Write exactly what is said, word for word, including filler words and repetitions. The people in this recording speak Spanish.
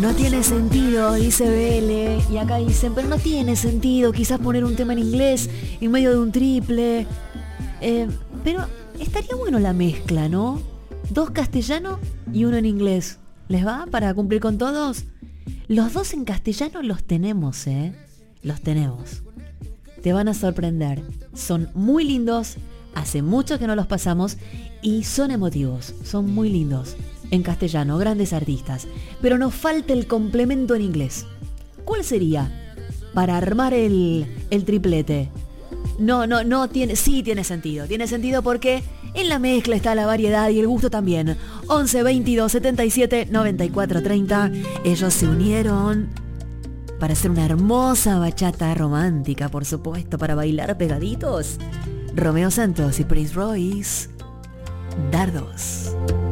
No tiene sentido, dice B L. Y acá dicen, pero no tiene sentido quizás poner un tema en inglés en medio de un triple. Eh, pero estaría bueno la mezcla, ¿no? Dos castellano y uno en inglés. ¿Les va para cumplir con todos? Los dos en castellano los tenemos, ¿eh? Los tenemos. Te van a sorprender. Son muy lindos. Hace mucho que no los pasamos. Y son emotivos. Son muy lindos. En castellano, grandes artistas. Pero nos falta el complemento en inglés. ¿Cuál sería? Para armar el, el triplete. No, no, no tiene... Sí tiene sentido. Tiene sentido porque en la mezcla está la variedad y el gusto también. once, veintidós, setenta y siete, noventa y cuatro, treinta. Ellos se unieron para hacer una hermosa bachata romántica, por supuesto, para bailar pegaditos. Romeo Santos y Prince Royce. Dardos.